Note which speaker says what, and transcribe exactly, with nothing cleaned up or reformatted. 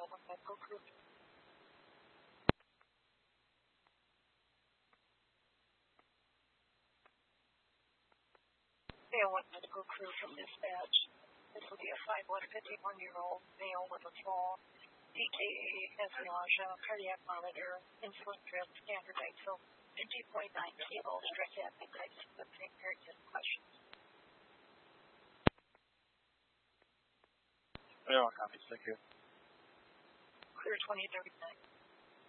Speaker 1: one medical crew. Male one medical crew from dispatch. This will be a five one fifty-one-year-old male with a fall. D K A has nausea, cardiac monitor, insulin drip, standard I S O, fifty point nine kilo, stress appetite, with very good questions.
Speaker 2: Yeah, copy. Thank you.
Speaker 1: Clear twenty thirty-nine.